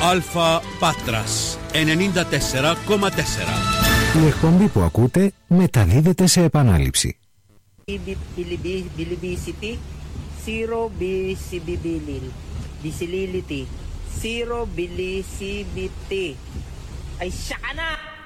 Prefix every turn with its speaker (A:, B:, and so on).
A: Alpha Patras 94,4.
B: Η εκπομπή που ακούτε μεταδίδεται σε επανάληψη.
C: Bilibisity, zero bisilility, zero bilisibity. Ay, siya ka na!